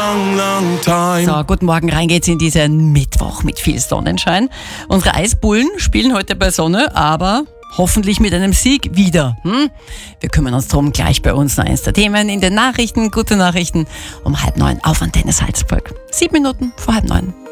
long, long time. So, guten Morgen, rein geht's in diesen Mittwoch mit viel Sonnenschein. Unsere Eisbullen spielen heute bei Sonne, aber hoffentlich mit einem Sieg wieder. Wir kümmern uns drum gleich bei uns. Noch eins der Themen in den Nachrichten, gute Nachrichten um 8:30 auf Antenne Salzburg. 7 Minuten vor 8:30.